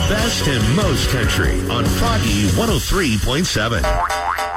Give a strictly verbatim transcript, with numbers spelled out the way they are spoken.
best and most country on Froggy one oh three point seven.